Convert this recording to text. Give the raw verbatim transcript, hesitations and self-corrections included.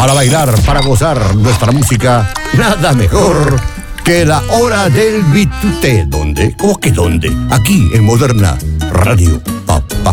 Para bailar, para gozar nuestra música, nada mejor que la hora del bitute. ¿Dónde? ¿Cómo que dónde? Aquí en Moderna Radio. Pa, pa,